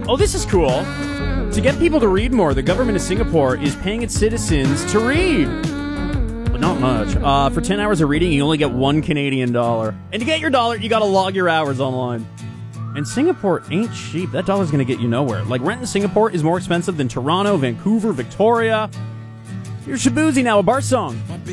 Oh, this is cool. To get people to read more, the government of Singapore is paying its citizens to read. But not much. For 10 hours of reading, you only get $1 Canadian. And to get your dollar, you gotta log your hours online. And Singapore ain't cheap. That dollar's gonna get you nowhere. Like, rent in Singapore is more expensive than Toronto, Vancouver, Victoria. Here's Shabuzi now, a bar song.